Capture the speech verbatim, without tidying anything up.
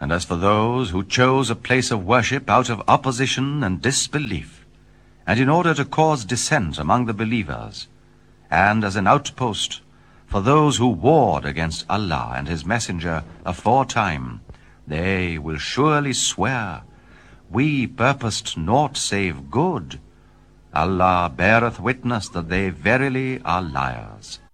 And as for those who chose a place of worship out of opposition and disbelief, and in order to cause dissent among the believers, and as an outpost for those who warred against Allah and his messenger aforetime, they will surely swear, we purposed naught save good. Allah beareth witness that they verily are liars.